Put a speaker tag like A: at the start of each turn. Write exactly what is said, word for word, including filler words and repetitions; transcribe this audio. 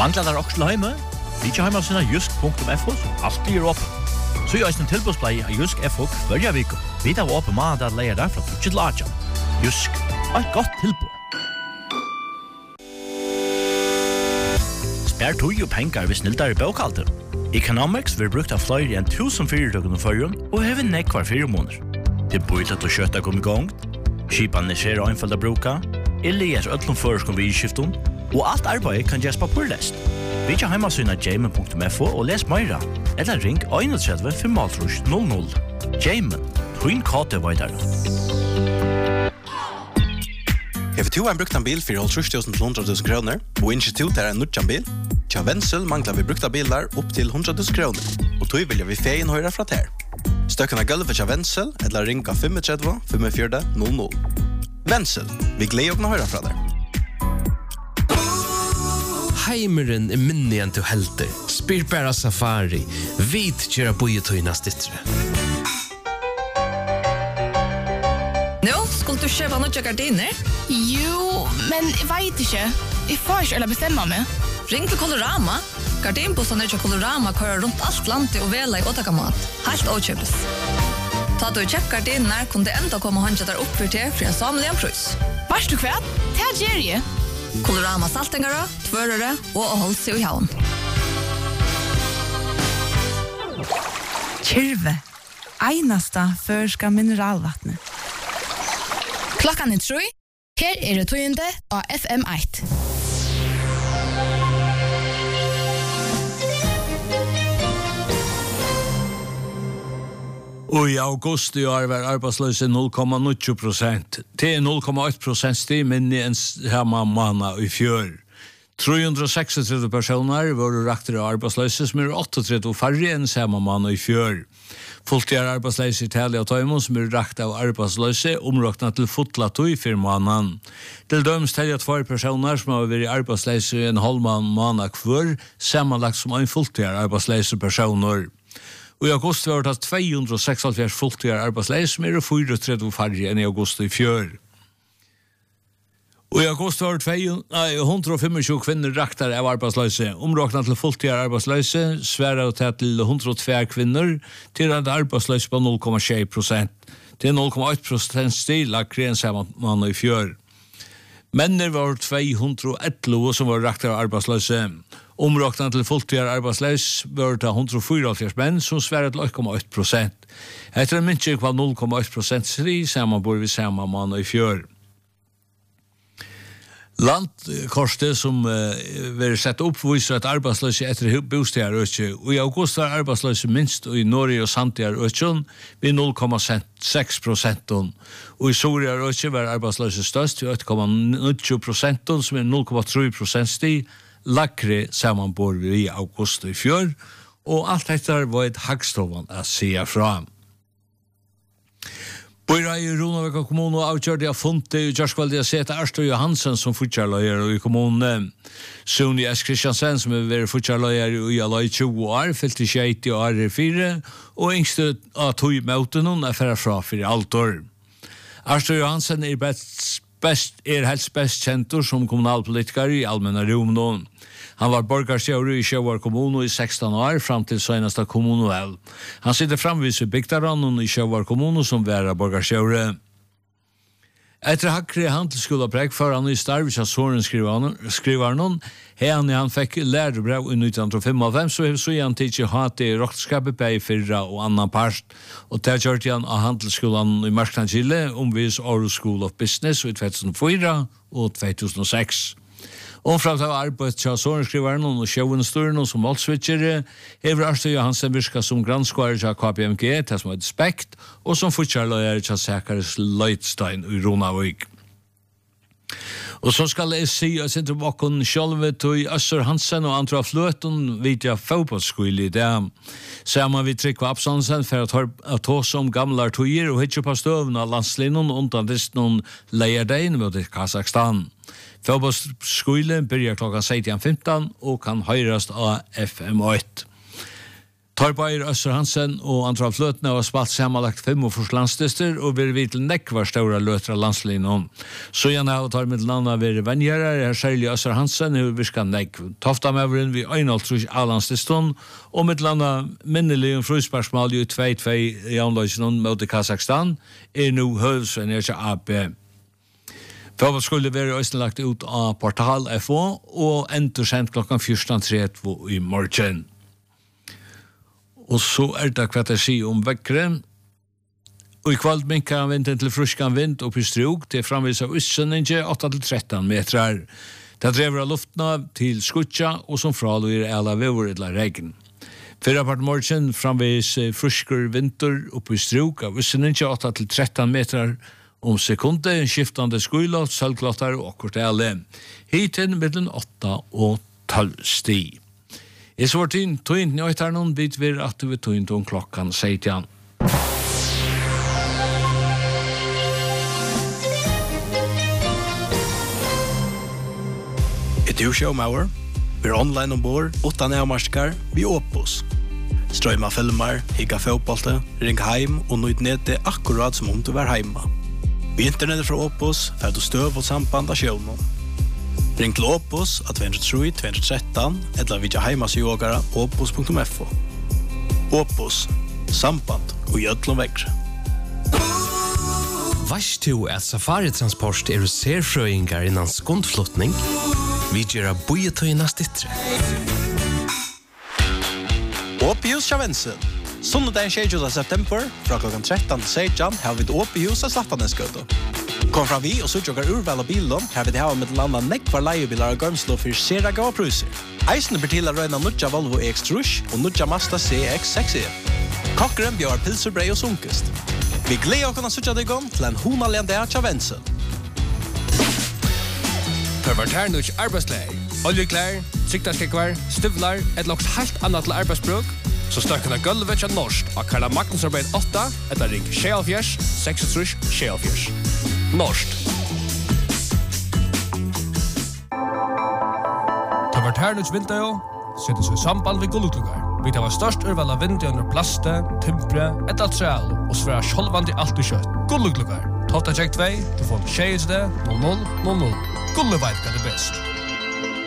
A: Manglar der også hjemme? Vi ikke hjemme av sine jusk punktum f o, som alltid er åpen. Så gjør en tilbudsplay av Jusk F O hver vik. Vi tar åpen mandag at leier der fra tjukke til Aja. Jusk, og et godt tilbud. Spær tog og penger hvis snilter i bøkalter. Economics vil brukt av flere enn tusen fyrirtøkene førjen og hever nekvar fire måneder. Det er bøylet å kjøtta kom i gang, skipene ser anfallet å bruke, eller øtlom føreskom ved skiften, og alt arbeid kan gjøres på purlest. Vi kan hjemme jamen punktum f o og les meira, eller ring one three fem null null. Jamen, twin kate videre.
B: Hever to en brukt en bil for tre tusen til hundre tusen kroner, og institut er en nødjan bil. Tja Vensel mangler vi brukta bilar opp til hundre tusen kroner, og tog vilja vi feien høyre fra ter. Støkken av gulvet tja Vensel, eller ringa fem tre fem fire null null. Vensel, vi gleder å høyre fra der.
C: Heimeren er minnig enn til helter. Spyr bæra safari. Vit kjøra bojetøyna stittre.
D: Nå, skulle du kjøpe noe gardiner?
E: Jo, men jeg vet ikke. Jeg får ikke å bestemme meg.
D: Ring til Colorama. Gardinbossen er til Colorama kører rundt alt landet og vela i åttakamat. Helt åkjøpes. Ta du kjøpt gardiner, kunne det enda komme håndja der opp for til for en samlig en prøys.
E: Vars du kvært? Det er Jerry.
D: Colorama saltingere, tvørere og å holde seg i havn.
F: Kyrve. Einasta førska mineralvattnet.
E: Klokkan er tre. Her er det tøyende av F M eitt.
G: Og i august i år var arbeidsløse null komma nio prosent. Det er null komma åtta prosent stig minni enn samme måned i fjør. tre hundre seksogtretti personer var raktere arbeidsløse som er trettioåtta færre enn samme måned i fjør. Fulltid arbeidsløse i Italia og Tøymon som er rakt av arbeidsløse områkna til fotla tog for måneden. Til døms teller två personer som har vært arbeidsløse i en halv måned hver, sammenlagt som en fulltid arbeidsløse personer. Og i august var det to hundre seksoghalvfjerds fulltider arbeidsleis, som er trettiofyra færre enn i august i fjør. Og i august var det hundre tjuefem kvinner raktar av arbeidsløse. Områkna til fulltider arbeidsløse sværer det til hundre og to kvinner til at arbeidsløse på null komma sju prosent. Det er null komma åtta prosent stil lakre enn samme mann i fjør. Menner var to hundre og elleve som var raktar av arbeidsløse. Områkna til fulltider arbeidsløs var det hundre og fyrtiofyra menn som sværer til åtta komma åtta prosent. Etter en minst var null komma åtta prosent sri, saman bor vi saman mann i fjør. Landkortet som uh, var sett opp viser at arbeidsløse etter bosteder økje, og i august var arbeidsløse minst i Norge og Santiar økje ved null komma seks prosent, og i Soria økje var arbeidsløse størst ved åtta komma nio prosent, som er null komma tre prosent stig, lakre samanbor vi i august i fjør, og alt dette var et hagstovan å se fra. Bøyra i Ronavika kommune og avgjørte jeg funnet i Gjørskvaldi å sette Arstøy Johansen som fortjarløyer i kommunen. Sunni S. Kristiansen som er vært fortjarløyer i Alai tjue år, fylt i tjueåtte år i fire, og yngste av tog møten hun er ferdig fra for alt år. Arstøy Johansen er best Best, er helst best kjentor som kommunalpolitiker i allmänna Romnån. Han var borgarstjåre i Sjøvar kommune i sexton år fram til seneste kommunevalg. Han sitter framvis i Bygdarannen i Sjøvar kommune som væra borgarstjåre. Etter hakre handelsskola preg for han i starvis av Soren skriver noen, han han fikk lærebrev i nitton femtiofem, så har så han tidsi hatt i roktskapet på i fyrra og annan part, og det kjørte han av handelsskolan i Marsklandskille, omvis Aarhus School of Business i two thousand four og two thousand six. Omframt av arbeid til Sorensskriveren og sjøvunsturen som målsvitsere, hever Arstøy Johansen virka som granskvarer til K P M G, til som et spekt, og som fortjarløyer til Sækares Leitstein i Ronavik. Og så skal jeg si at jeg tror bakken sjølve til Øssur Hansen og andre av fløten vidja fotballskoile i det. Sammen vi Trygve Absalonsen for å ta oss om gamle tøyer og hitje på støvn av landslinjen undan distan leierdein mot Kazakstan. Fotballskoile begynner klokka sytten femten og kan høyrast av F M eitt. Torbair Øster Hansen og Andra Fløtne har spalt sammenlagt fem og fors landslister og vil vi til nekvar større løtra landslinjen om. Så gjerne har tar mitt land av være venngjører, her særlig Øster Hansen har visket nekv. Tofta mevren vi øynaltrus A-landslisten og mitt land av minnelig om frusparsmål i to to i anløsenen mot Kazakstan er nå høvsvenn er A B. Fotball skulle være øysten lagt ut av Portal F O og ender sendt klokkan fjorton tretti i morgen. Og så er det hva jeg sier om vekkeren. Og i kveld minker vinden til fruskan vind opp i strok til framvis av utsendinge åtta til tretton metrar. Det drever av luftna til skutja og som fraluer ala vevor eller regn. Fyrra part morgen framvis frusker vinter opp i strok av utsendinge åtta til tretton metrar om sekunde, en skiftande skuilott, sølvklottar og akkord alle. Hiten mellom åtta og tolv sti. I så var tyn, tyn, nøyt her noen bit vir at du vil tyn om klokkan seitjan.
B: Et du showmauer, vi er online ombord, åtta nærmarskar, vi Opus. Strøyma filmer, higga fotbollte, ring heim og nøyt nede akkurat som om du var heima. Vi internettet fra Opus, fer du støv og samband av sjøvnen. Ring til Opus at to tre to one three eller vidja heimas i ågara opus punktum f o. Opus, samband og gjødlom vekkre.
C: Vars du at Safari-transport er serfrøyngar innan skundflutning? Vi gjør bojetøyna stittre.
B: Opihus Kjavensen. Sundagen tjugosjette september, fra klokken tretton til seksten, har vi et Opihus av Slattaneskøto. Kom fra vi og så tjokkar urval av bilen, her vil det ha med til landa nekvar leiebilar og gømslå for sera gav pruser. Eisene blir til å røyna nudja Volvo X Trush og nudja Mazda C X six E. Kokkeren bjør pilserbrei og sunkest. Vi gleder å kunne sutja deg om til en honalende av Kjavensen.
H: Perverter nudj arbeidsleir, oljeklær, siktarskekvar, støvlar, et loks helt annet til arbeidsbruk, så støkkene gulvet til norsk av Karla Magnusarbeid åtta, etter ring sjealfjers, seksogtrus, sjealfjers. Norsk. Perverter vinter jo, settes i samband ved gullutlugar. Vi tar størst urval av vinter under plaste, timpre, et altreal, og svære sjolvandi alt i kjøtt. Gullutlugar. Tofta tjekk tvei, du får tjejs det, null null null null. Gulleveit er det best.